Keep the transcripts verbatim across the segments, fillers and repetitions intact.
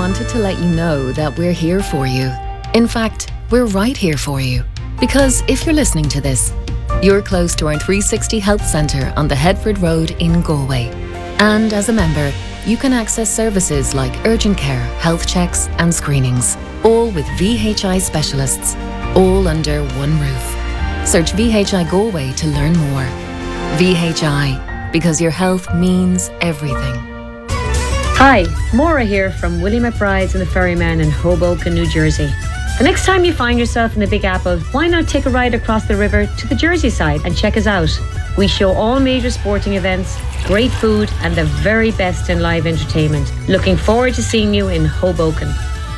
wanted to let you know that we're here for you. In fact, we're right here for you. Because if you're listening to this, you're close to our three sixty Health Centre on the Headford Road in Galway. And as a member, you can access services like urgent care, health checks and screenings, all with V H I specialists, all under one roof. Search V H I Galway to learn more. V H I, because your health means everything. Hi, Maura here from Willie McBride's and the Ferryman in Hoboken, New Jersey. The next time you find yourself in the Big Apple, why not take a ride across the river to the Jersey side and check us out? We show all major sporting events, great food and the very best in live entertainment. Looking forward to seeing you in Hoboken.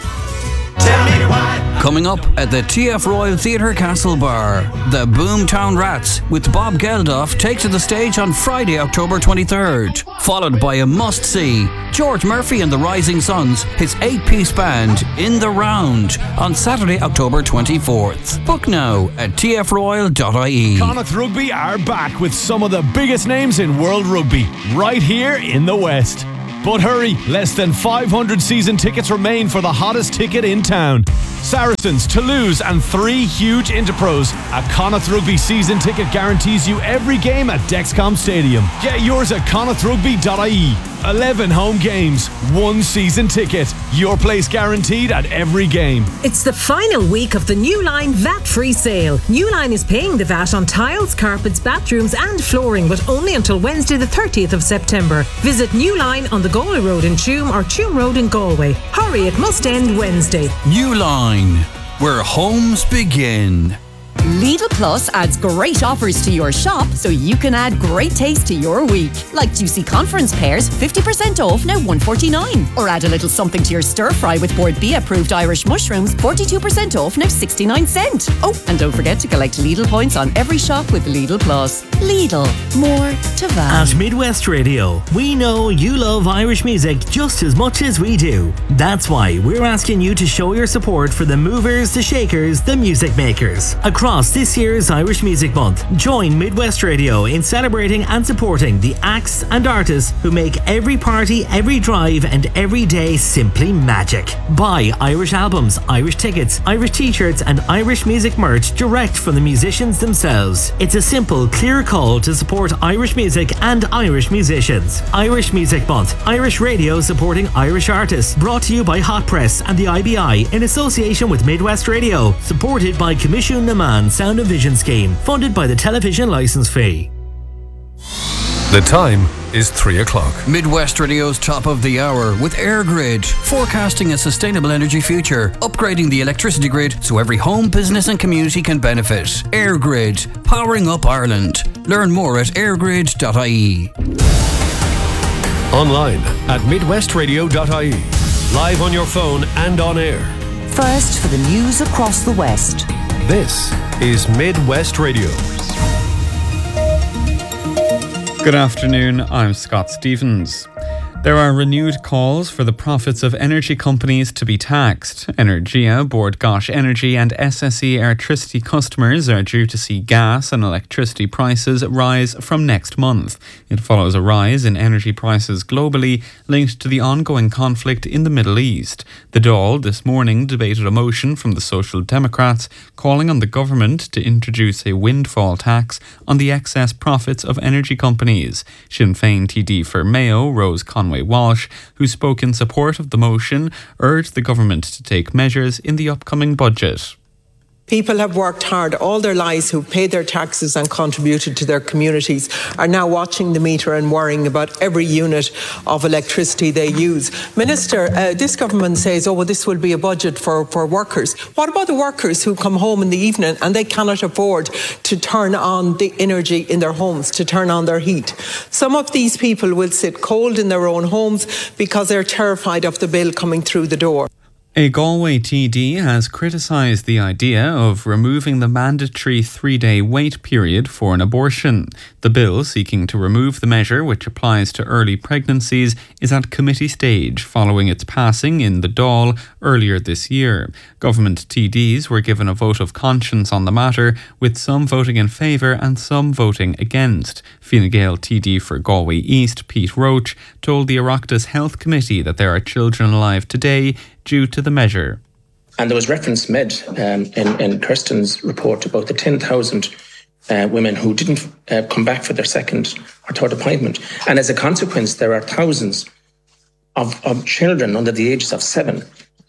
Coming up at the T F Royal Theatre Castle Bar, the Boomtown Rats with Bob Geldof take to the stage on Friday, October twenty-third, followed by a must-see, George Murphy and the Rising Suns, his eight-piece band, In the Round, on Saturday, October twenty-fourth. Book now at t f royal dot i e. Connacht Rugby are back with some of the biggest names in world rugby, right here in the West. But hurry, less than five hundred season tickets remain for the hottest ticket in town. Saracens, Toulouse and three huge Interpros. A Connacht Rugby season ticket guarantees you every game at Dexcom Stadium. Get yours at connacht rugby dot i e. eleven home games, one season ticket. Your place guaranteed at every game. It's the final week of the New Line V A T-free sale. New Line is paying the V A T on tiles, carpets, bathrooms and flooring, but only until Wednesday the thirtieth of September. Visit New Line on the Galway Road in Tuam or Tuam Road in Galway. Hurry, it must end Wednesday. New Line, where homes begin. Lidl Plus adds great offers to your shop so you can add great taste to your week. Like juicy conference pears, fifty percent off, now one forty-nine. Or add a little something to your stir fry with Board B approved Irish mushrooms, forty-two percent off, now sixty-nine cent. Oh, and don't forget to collect Lidl points on every shop with Lidl Plus. Lidl, more to V A T. At Midwest Radio, we know you love Irish music just as much as we do. That's why we're asking you to show your support for the movers, the shakers, the music makers. Across this year's Irish Music Month, join Midwest Radio in celebrating and supporting the acts and artists who make every party, every drive and every day simply magic. Buy Irish albums, Irish tickets, Irish t-shirts and Irish music merch direct from the musicians themselves. It's a simple, clear call to support Irish music and Irish musicians. Irish Music Month, Irish Radio supporting Irish artists. Brought to you by Hot Press and the I B I in association with Midwest Radio. Supported by Commission Naman Sound and Vision Scheme, funded by the television licence fee. The time is three o'clock. Midwest Radio's top of the hour with EirGrid, forecasting a sustainable energy future, upgrading the electricity grid so every home, business and community can benefit. EirGrid, powering up Ireland. Learn more at air grid dot i e. Online at midwest radio dot i e. Live on your phone and on air. First for the news across the West. This is Midwest Radio. Good afternoon, I'm Scott Stevens. There are renewed calls for the profits of energy companies to be taxed. Energia, Bord Gáis Energy and S S E Airtricity customers are due to see gas and electricity prices rise from next month. It follows a rise in energy prices globally linked to the ongoing conflict in the Middle East. The Dáil this morning debated a motion from the Social Democrats calling on the government to introduce a windfall tax on the excess profits of energy companies. Sinn Féin T D for Mayo, Rose Conway Walsh, who spoke in support of the motion, urged the government to take measures in the upcoming budget. People have worked hard all their lives who've paid their taxes and contributed to their communities are now watching the meter and worrying about every unit of electricity they use. Minister, uh, this government says, oh, well, this will be a budget for, for workers. What about the workers who come home in the evening and they cannot afford to turn on the energy in their homes, to turn on their heat? Some of these people will sit cold in their own homes because they're terrified of the bill coming through the door. A Galway T D has criticised the idea of removing the mandatory three-day wait period for an abortion. The bill seeking to remove the measure, which applies to early pregnancies, is at committee stage following its passing in the Dáil earlier this year. Government T Ds were given a vote of conscience on the matter, with some voting in favour and some voting against. Fine Gael T D for Galway East, Pete Roach, told the Oireachtas Health Committee that there are children alive today due to the measure. And there was reference made um, in, in Kirsten's report about the ten thousand uh, women who didn't uh, come back for their second or third appointment. And as a consequence, there are thousands of, of children under the ages of seven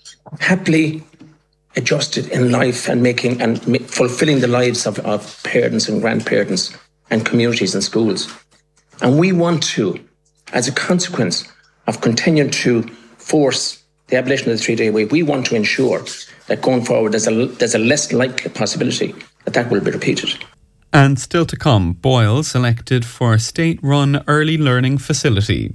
happily adjusted in life and making and ma- fulfilling the lives of, of parents and grandparents and communities and schools. And we want to, as a consequence of continuing to force the abolition of the three-day wait, we want to ensure that going forward there's a, there's a less likely possibility that that will be repeated. And still to come, Boyle selected for state-run early learning facility.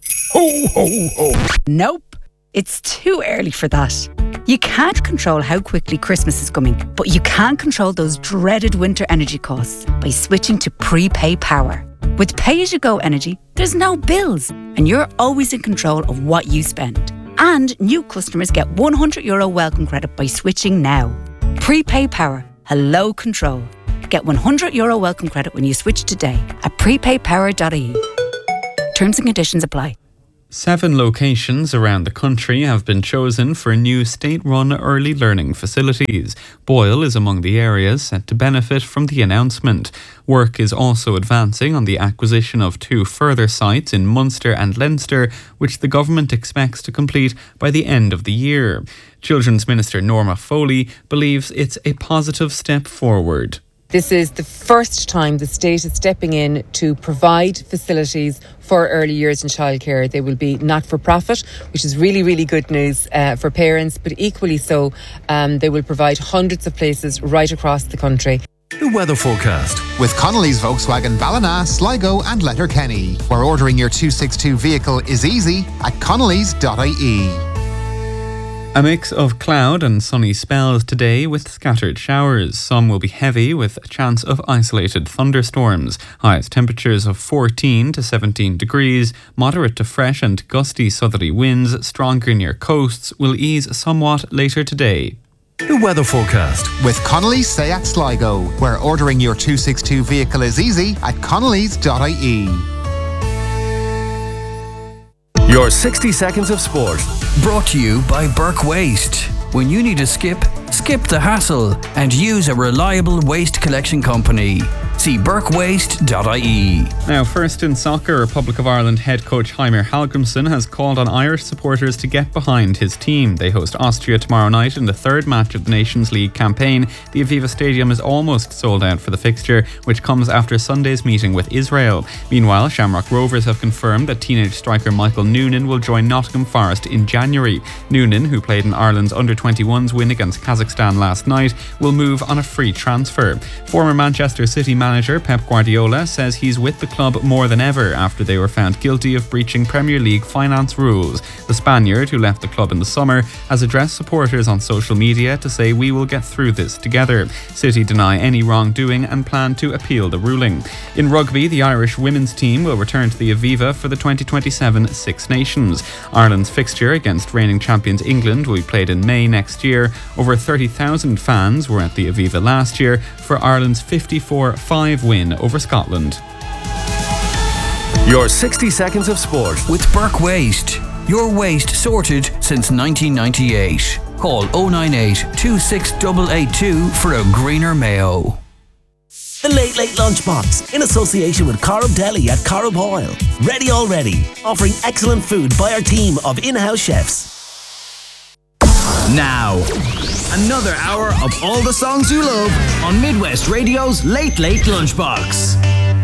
Ho, ho, ho. Nope, it's too early for that. You can't control how quickly Christmas is coming, but you can control those dreaded winter energy costs by switching to prepay power. With pay-as-you-go energy, there's no bills, and you're always in control of what you spend. And new customers get one hundred euro welcome credit by switching now. Prepay Power. Hello control. Get one hundred euro welcome credit when you switch today at prepay power dot I E. Terms and conditions apply. Seven locations around the country have been chosen for new state-run early learning facilities. Boyle is among the areas set to benefit from the announcement. Work is also advancing on the acquisition of two further sites in Munster and Leinster, which the government expects to complete by the end of the year. Children's Minister Norma Foley believes it's a positive step forward. This is the first time the state is stepping in to provide facilities for early years in childcare. They will be not-for-profit, which is really, really good news uh, for parents, but equally so, um, they will provide hundreds of places right across the country. The weather forecast with Connolly's Volkswagen Ballina, Sligo and Letterkenny, where ordering your two sixty-two vehicle is easy at connellys dot I E. A mix of cloud and sunny spells today with scattered showers. Some will be heavy with a chance of isolated thunderstorms. Highest temperatures of fourteen to seventeen degrees. Moderate to fresh and gusty southerly winds, stronger near coasts, will ease somewhat later today. The weather forecast with Connolly's Seat Sligo, where ordering your two sixty-two vehicle is easy at connellys dot I E. Your sixty seconds of sport. Brought to you by Burke Waste. When you need a skip, skip the hassle and use a reliable waste collection company. See burke waste dot I E. Now, first in soccer, Republic of Ireland head coach Heimir Hallgrímsson has called on Irish supporters to get behind his team. They host Austria tomorrow night in the third match of the Nations League campaign. The Aviva Stadium is almost sold out for the fixture, which comes after Sunday's meeting with Israel. Meanwhile, Shamrock Rovers have confirmed that teenage striker Michael Noonan will join Nottingham Forest in January. Noonan, who played in Ireland's under twenty-ones win against Kazakhstan last night, will move on a free transfer. Former Manchester City manager Pep Guardiola says he's with the club more than ever after they were found guilty of breaching Premier League finance rules. The Spaniard, who left the club in the summer, has addressed supporters on social media to say, "We will get through this together." City deny any wrongdoing and plan to appeal the ruling. In rugby, the Irish women's team will return to the Aviva for the twenty twenty-seven Six Nations. Ireland's fixture against reigning champions England will be played in May next year. Over thirty thousand fans were at the Aviva last year for Ireland's fifty-four five win over Scotland. Your sixty seconds of sport with Burke Waste. Your waste sorted since nineteen ninety-eight. Call oh nine eight, two six eight eight two for a greener Mayo. The Late Late Lunchbox, in association with Corrib Deli at Corrib Oil. Ready already, offering excellent food by our team of in-house chefs. Now, another hour of all the songs you love on Midwest Radio's Late Late Lunchbox.